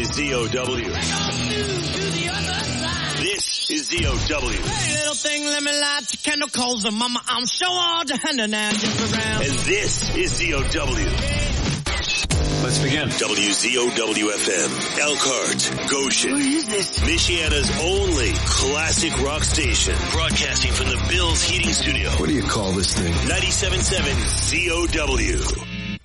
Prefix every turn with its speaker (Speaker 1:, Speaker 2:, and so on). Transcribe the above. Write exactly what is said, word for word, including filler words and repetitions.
Speaker 1: is Z O W. This is Z O W.
Speaker 2: Hey, little thing, let me light your candle coals, and mama, I'm sure all the hand and now jump around.
Speaker 1: And this is Z O W.
Speaker 3: Let's begin.
Speaker 1: W Z O W F M, Elkhart, Goshen.
Speaker 4: What is this?
Speaker 1: Michiana's only classic rock station. Broadcasting from the Bills Heating Studio.
Speaker 5: What do you call this thing?
Speaker 1: ninety-seven point seven Z O W.